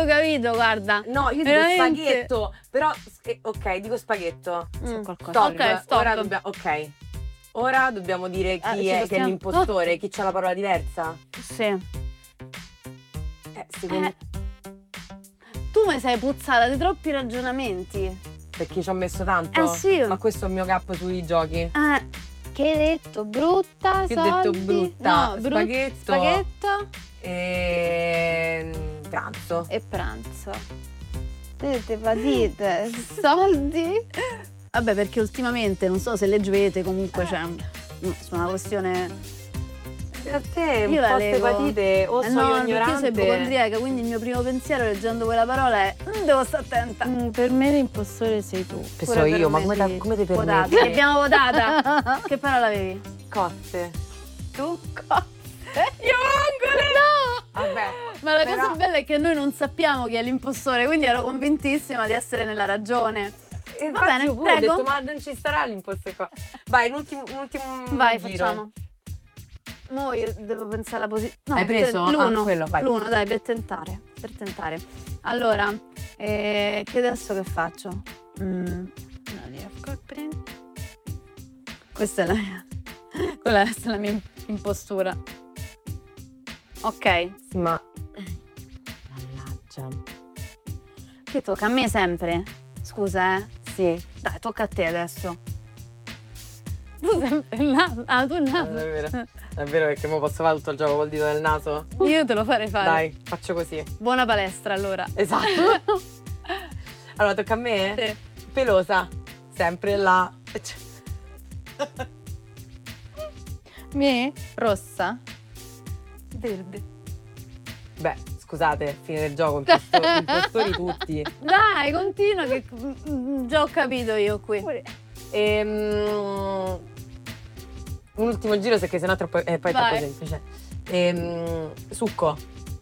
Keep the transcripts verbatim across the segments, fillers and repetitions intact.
ho capito, guarda. No, io dico Veramente. spaghetto, però eh, ok, dico spaghetto. Mm. Stop. Ok, stop. Ora dobbiamo ok. Ora dobbiamo dire chi Eh, ci è che è possiamo- l'impostore, chi c'ha la parola diversa. Sì. Eh, secondo Eh. Tu mi sei puzzata di troppi ragionamenti. perché ci ho messo tanto. Eh sì. Ma questo è il mio cap sui giochi. Eh, che hai detto? Brutta, Io ho detto soldi? brutta, No, bru- spaghetto. spaghetto E pranzo. e pranzo. Vedete, patite, soldi. Vabbè, perché ultimamente, non so se leggete, comunque c'è un- su una questione... A te un Io la po' leggo. patite o Eh sono no, perché io ignorante. sono ipocondriaca, quindi il mio primo pensiero leggendo quella parola è "Mm, devo stare attenta". Mm, per me l'impostore sei tu. Che Pure so per io, ma me, come, sì. te- come ti Votata. permetti? Abbiamo votata. Che parola avevi? Cotte. Tu? Io ancora no! Vabbè. Ma la Però- cosa bella è che noi non sappiamo chi è l'impostore, quindi ero convintissima di essere nella ragione. E Va infatti bene, io pure ho prego. detto, ma non ci sarà l'impostore qua. Vai, un ultimo, un ultimo Vai, giro. facciamo. Mo io devo pensare alla posizione. No, Hai preso? per- L'uno. Ah, quello, vai. L'uno, dai, per tentare. Per tentare. Allora, eh, che adesso che faccio? Mm. No, riesco a prendere. Questa è la mia. Quella è la mia impostura. Ok. Sì, ma... Mannaggia. Che tocca a me sempre? Scusa, eh. Sì. Dai, tocca a te adesso. Tu sempre il naso. Ah, tu il È naso. vero. È vero perché mo posso fare tutto il gioco col dito nel naso? Io te lo farei fare. Dai, faccio così. Buona palestra allora. Esatto. Allora, tocca a me? Sì. Pelosa. Sempre là. Me? Rossa? Verde. Beh, scusate, fine del gioco, impostori, impostori tutti. Dai, continua che mm, già ho capito io qui. Ehm, un ultimo giro perché sennò è troppo, eh, poi è Vai. troppo semplice. Ehm, succo.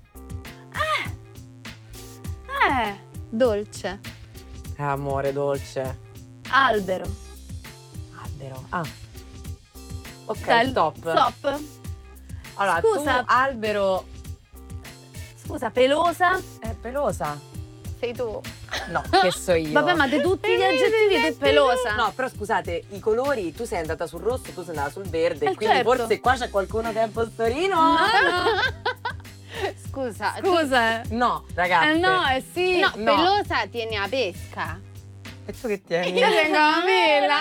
Eh, Dolce. Eh, amore, dolce. albero. Albero. Ah. Ok, Dai, stop. Stop. Allora, Scusa. tu, albero... Scusa, pelosa. È pelosa. Sei tu. No, che so io. Vabbè, ma di tutti gli aggettivi tu pelosa. No, però scusate, i colori, tu sei andata sul rosso, tu sei andata sul verde, Eh, quindi certo. forse qua c'è qualcuno che è impostorino. No, no. Scusa. Scusa. No, ragazzi. Eh no, eh sì. No, No. pelosa tieni a pesca. E tu che tieni? Io tengo la mela.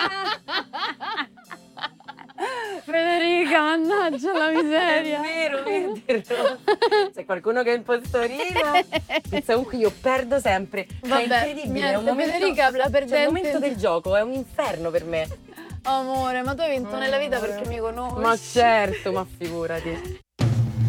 Federica, mannaggia la È miseria. vero, vedi? C'è qualcuno che è impostorino. Pensa, comunque io perdo sempre. Cioè, è Vabbè, incredibile, è niente, un momento, Federica, la cioè, perdente. il momento del gioco è un inferno per me. Amore, ma tu hai vinto nella vita perché mi conosci. Ma certo, ma figurati.